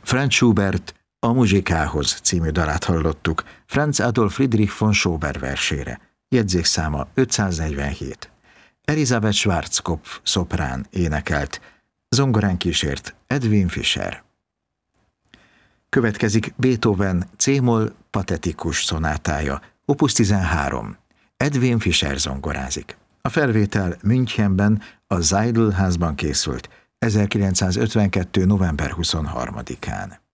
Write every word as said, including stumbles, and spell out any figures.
Franz Schubert A muzsikához című dalát hallottuk Franz Adolf Friedrich von Schober versére, jegyzékszáma ötszáznegyvenhét. Elisabeth Schwarzkopf szoprán énekelt, zongorán kísért Edwin Fischer. Következik Beethoven C-moll patetikus szonátája, opus tizenhárom. Edwin Fischer zongorázik. A felvétel Münchenben, a Seidl házban készült ezerkilencszázötvenkettő. november huszonharmadikán.